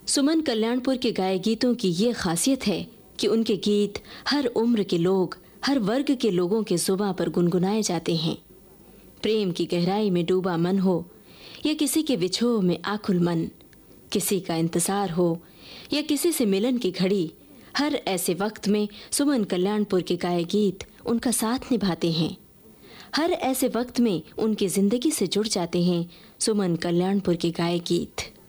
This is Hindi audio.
सुमन कल्याणपुर के गाए गीतों की ये खासियत है कि उनके गीत हर उम्र के लोग, हर वर्ग के लोगों के जुबां पर गुनगुनाए जाते हैं। प्रेम की गहराई में डूबा मन हो या किसी के विछोह में आकुल मन, किसी का इंतजार हो या किसी से मिलन की घड़ी, हर ऐसे वक्त में सुमन कल्याणपुर के गाए गीत उनका साथ निभाते हैं। हर ऐसे वक्त में उनकी जिंदगी से जुड़ जाते हैं सुमन कल्याणपुर के गाए गीत।